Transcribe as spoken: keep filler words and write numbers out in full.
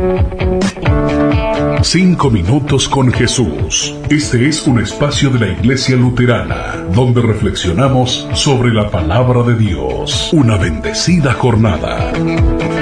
Cinco minutos con Jesús. Este es un espacio de la Iglesia Luterana, donde reflexionamos sobre la palabra de Dios. Una bendecida jornada.